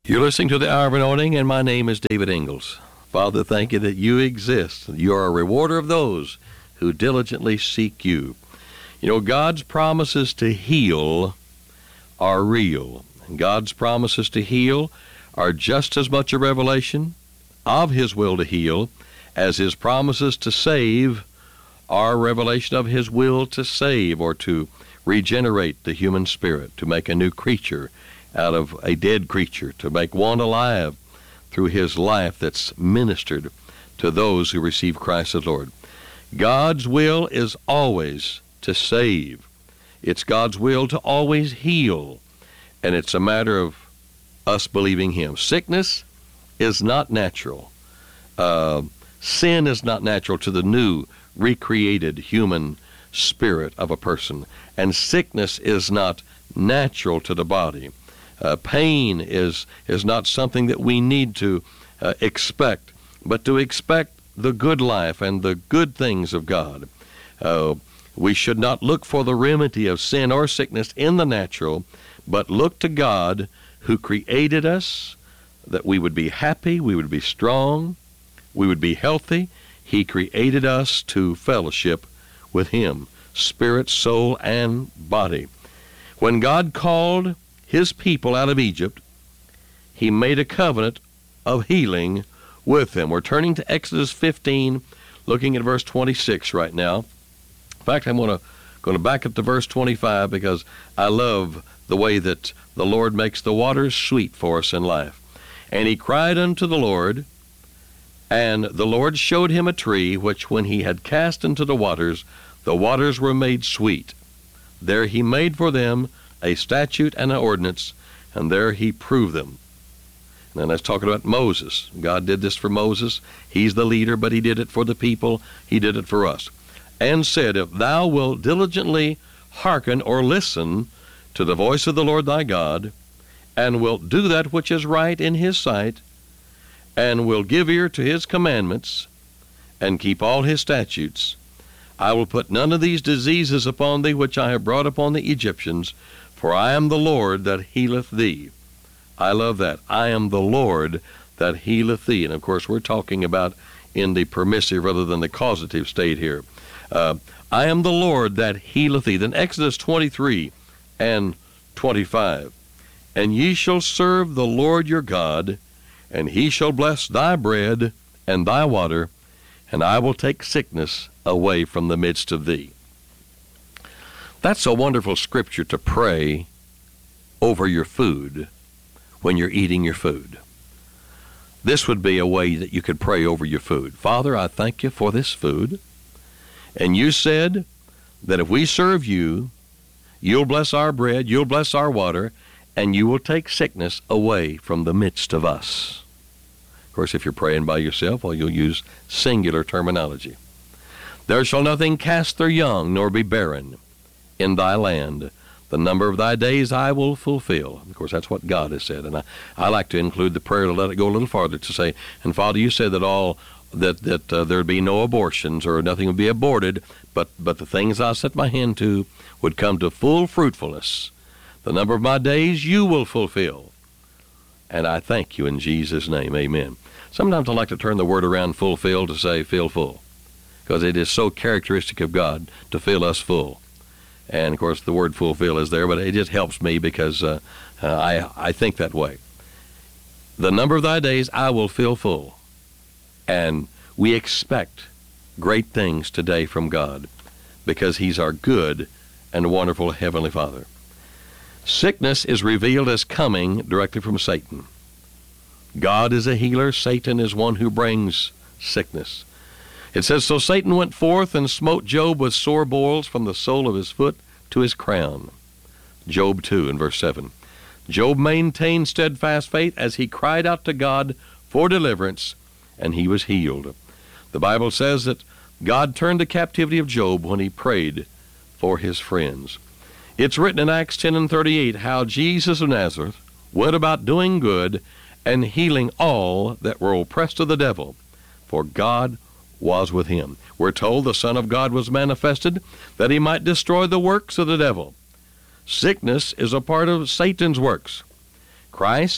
You're listening to the Hour of Anointing, and my name is David Ingalls. Father, thank you that you exist. You are a rewarder of those who diligently seek you. You know, God's promises to heal are real. And God's promises to heal are just as much a revelation of His will to heal as His promises to save are a revelation of His will to save or to regenerate the human spirit, to make a new creature out of a dead creature, to make one alive through His life that's ministered to those who receive Christ as Lord. God's will is always to save. It's God's will to always heal. And it's a matter of us believing Him. Sickness is not natural. Sin is not natural to the new, recreated human spirit of a person. And sickness is not natural to the body. Pain is not something that we need to expect, but to expect the good life and the good things of God. We should not look for the remedy of sin or sickness in the natural, but look to God who created us, that we would be happy, we would be strong, we would be healthy. He created us to fellowship with Him, spirit, soul, and body. When God called His people out of Egypt, He made a covenant of healing with them. We're turning to Exodus 15, looking at verse 26 right now. In fact, I'm going to back up to verse 25 because I love the way that the Lord makes the waters sweet for us in life. And he cried unto the Lord, and the Lord showed him a tree, which when he had cast into the waters were made sweet. There he made for them a statute and an ordinance, and there he proved them. And then let's talk about Moses. God did this for Moses. He's the leader, but he did it for the people. He did it for us. And said, if thou wilt diligently hearken or listen to the voice of the Lord thy God, and wilt do that which is right in his sight, and will give ear to his commandments, and keep all his statutes, I will put none of these diseases upon thee which I have brought upon the Egyptians, for I am the Lord that healeth thee. I love that. I am the Lord that healeth thee. And of course, we're talking about in the permissive rather than the causative state here. I am the Lord that healeth thee. Then Exodus 23 and 25. And ye shall serve the Lord your God, and he shall bless thy bread and thy water, and I will take sickness away from the midst of thee. That's a wonderful scripture to pray over your food when you're eating your food. This would be a way that you could pray over your food. Father, I thank you for this food. And you said that if we serve you, you'll bless our bread, you'll bless our water, and you will take sickness away from the midst of us. Of course, if you're praying by yourself, well, you'll use singular terminology. There shall nothing cast their young, nor be barren in thy land. The number of thy days I will fulfill. Of course, that's what God has said. And I like to include the prayer to let it go a little farther to say, and Father, you said that there'd be no abortions or nothing would be aborted, but the things I set my hand to would come to full fruitfulness. The number of my days you will fulfill. And I thank you in Jesus' name. Amen. Sometimes I like to turn the word around, fulfill, to say fill full, because it is so characteristic of God to fill us full. And, of course, the word fulfill is there, but it just helps me because I think that way. The number of thy days I will fill full. And we expect great things today from God because he's our good and wonderful Heavenly Father. Sickness is revealed as coming directly from Satan. God is a healer. Satan is one who brings sickness. It says, so Satan went forth and smote Job with sore boils from the sole of his foot to his crown. Job 2 and verse 7. Job maintained steadfast faith as he cried out to God for deliverance, and he was healed. The Bible says that God turned the captivity of Job when he prayed for his friends. It's written in Acts 10 and 38 how Jesus of Nazareth went about doing good and healing all that were oppressed of the devil, for God was with him. We're told the Son of God was manifested that he might destroy the works of the devil. Sickness is a part of Satan's works. Christ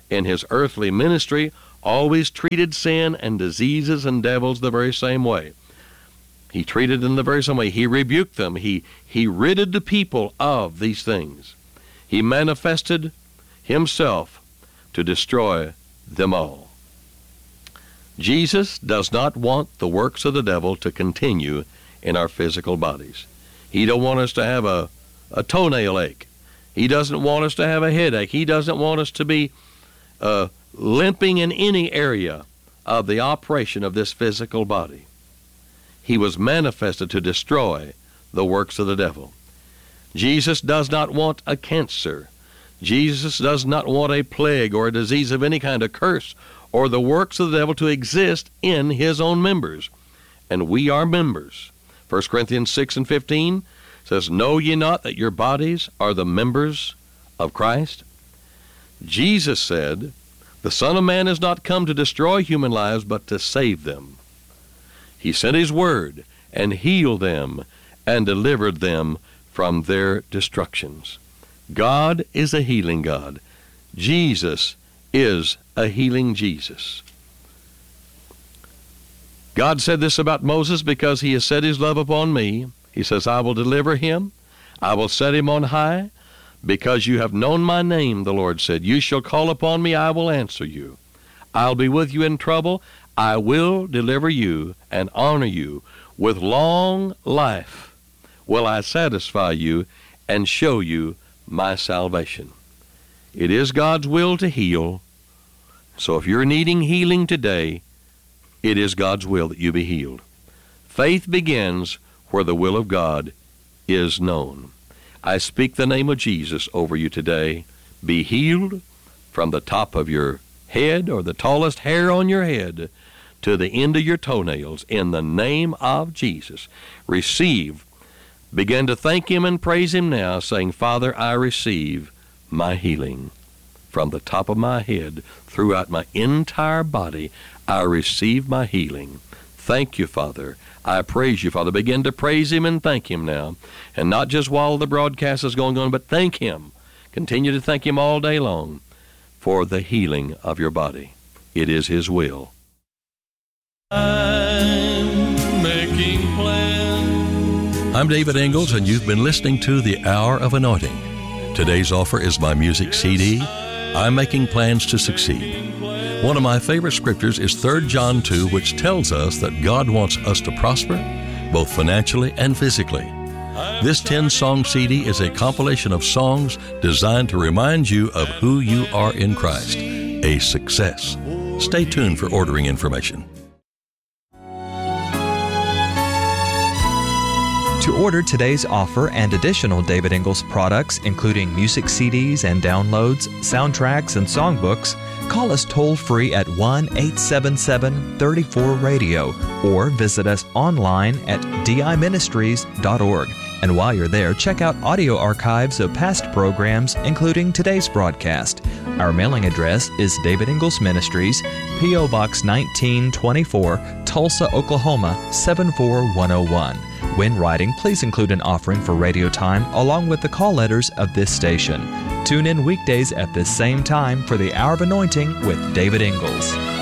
in his earthly ministry always treated sin and diseases and devils the very same way. He treated them the very same way. He rebuked them. He ridded the people of these things. He manifested himself to destroy them all. Jesus does not want the works of the devil to continue in our physical bodies. He don't want us to have a toenail ache. He doesn't want us to have a headache. He doesn't want us to be limping in any area of the operation of this physical body. He was manifested to destroy the works of the devil. Jesus does not want a cancer. Jesus does not want a plague or a disease of any kind, a curse, or the works of the devil to exist in his own members. And we are members. 1 Corinthians 6:15 says, "Know ye not that your bodies are the members of Christ?" Jesus said, "The Son of Man is not come to destroy human lives, but to save them." He sent his word and healed them and delivered them from their destructions. God is a healing God. Jesus is a healing Jesus. God said this about Moses because he has set his love upon me. He says, "I will deliver him. I will set him on high. Because you have known my name," the Lord said, "you shall call upon me, I will answer you. I'll be with you in trouble. I will deliver you and honor you. With long life will I satisfy you and show you my salvation." It is God's will to heal. So if you're needing healing today, it is God's will that you be healed. Faith begins where the will of God is known. I speak the name of Jesus over you today. Be healed from the top of your head or the tallest hair on your head to the end of your toenails in the name of Jesus. Receive. Begin to thank him and praise him now, saying, "Father, I receive my healing. From the top of my head throughout my entire body, I receive my healing. Thank you, Father. I praise you, Father." Begin to praise him and thank him now. And not just while the broadcast is going on, but thank him. Continue to thank him all day long for the healing of your body. It is his will. I'm making plans. I'm David Ingalls, and you've been listening to The Hour of Anointing. Today's offer is my music CD, I'm Making Plans to Succeed. One of my favorite scriptures is 3 John 2, which tells us that God wants us to prosper, both financially and physically. This 10-song CD is a compilation of songs designed to remind you of who you are in Christ, a success. Stay tuned for ordering information. To order today's offer and additional David Ingalls products, including music CDs and downloads, soundtracks, and songbooks, call us toll-free at 1-877-34-RADIO or visit us online at diministries.org. And while you're there, check out audio archives of past programs, including today's broadcast. Our mailing address is David Ingalls Ministries, P.O. Box 1924, Tulsa, Oklahoma 74101. When writing, please include an offering for radio time along with the call letters of this station. Tune in weekdays at this same time for the Hour of Anointing with David Ingalls.